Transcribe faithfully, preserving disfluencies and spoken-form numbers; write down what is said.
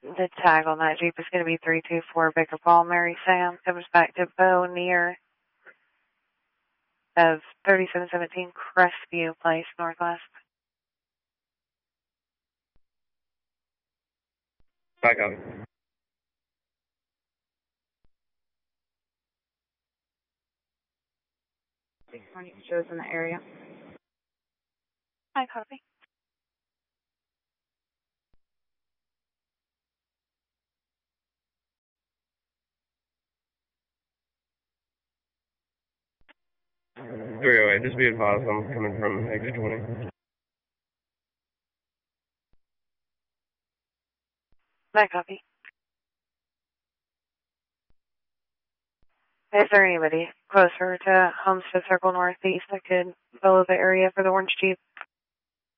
The tag on that Jeep is going to be three two four Baker Paul, Mary Sam. Comes back to Bow near of thirty-seven seventeen Crestview Place, Northwest. Back up. Shows in the area. Hi, copy. three oh eight, just be advised, I'm coming from exit twenty. Hi, copy. Is there anybody closer to Homestead Circle Northeast that could follow the area for the orange Jeep?